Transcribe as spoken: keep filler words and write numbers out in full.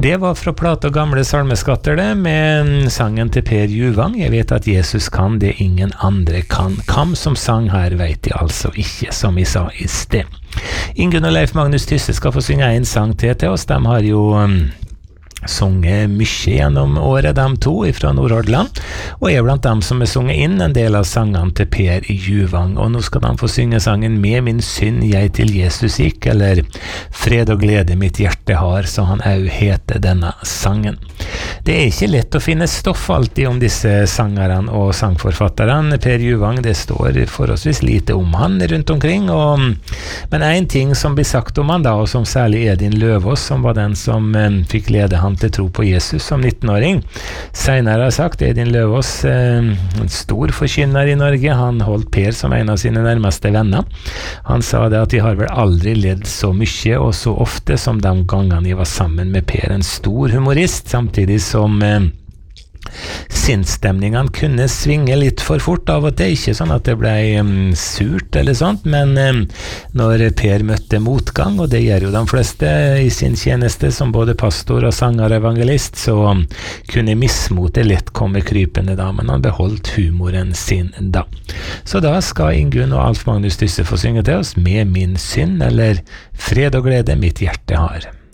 Det var fra Plate og gamle salmeskatter det, med sangen til Per Juvang. Jeg vet at Jesus kan det ingen andre kan. Kam som sang her vet de altså ikke, som jeg sa i sted. Ingunn og Leif Magnus Tysse skal få synge en sang til til oss. De har jo um, sunget mye gjennom året, de to fra Nordhordland, og er blant dem som er sunget inn en del av sangene til Per Juvang. Og nå skal de få synge sangen Med min synd jeg til Jesus gikk, eller Fred og glede mitt hjerte har, så han au heter denne sangen. Det er ikke lett å finne stoff alltid om disse sangerne og sangforfatterne. Per Juvang, det står forholdsvis lite om han rundt omkring, og, men en ting som blir sagt om han da, og som særlig Edin Løvaas, som var den som eh, fikk lede han til tro på Jesus som nittenåring. Senere har sagt Edin Løvaas, eh, en stor forkynner i Norge, han holdt Per som en av sine nærmeste venner. Han sa det at de har vel aldri ledd så mye og så ofte som de gangene de var sammen med Per, en stor humorist, samtidig som eh, sinnsstemningene kunne svinge litt for fort av og til, ikke sånn at det ble um, surt eller sånt, men um, når Per møtte motgang, og det gjør jo de fleste i sin tjeneste som både pastor og sanger og evangelist, så um, kunne mismotet lett komme krypende da, men han beholdt humoren sin da. Så da skal Ingunn og Alf Magnus Tysse få synge til oss Med min synd, eller Fred og glede mitt hjerte har.